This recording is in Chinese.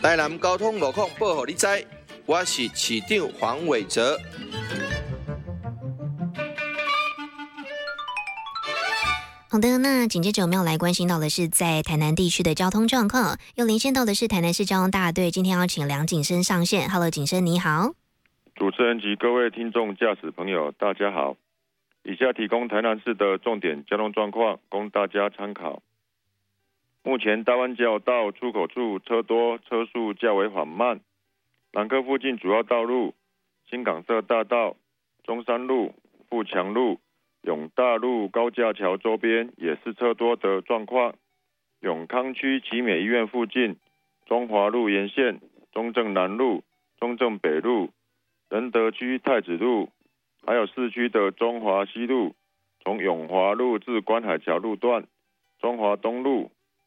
台南交通路况报给你知，我是市长黄伟哲。 好的，那紧接着我们要来关心到的是在台南地区的交通状况，又连线到的是台南市交通大队，今天要请梁景生上线。Hello， 景生你好。 主持人及各位听众驾驶朋友，大家好。以下提供台南市的重点交通状况，供大家参考。目前大湾交道出口处车多，车速较为缓慢。南科附近主要道路、新港社大道、中山路、富强路、永大路高架桥周边也是车多的状况。永康区奇美医院附近、中华路沿线、中正南路、中正北路、仁德区太子路，还有市区的中华西路，从永华路至观海桥路段、中华东路、